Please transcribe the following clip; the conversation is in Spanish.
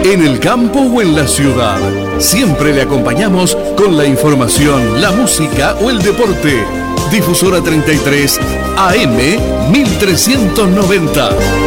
en el campo o en la ciudad. Siempre le acompañamos con la información, la música o el deporte. Difusora 33 AM 1390.